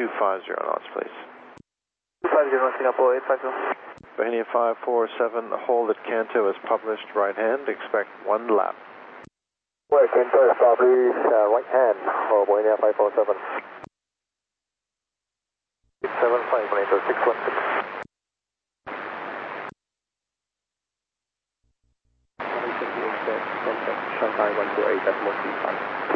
250 knots, please. 250 Singapore 850. Bahania 547, hold at Kanto is published right hand, expect 1 lap. Where Kanto is published right hand for Bahania 547. 675 Monitor 616. Shanghai 128.35.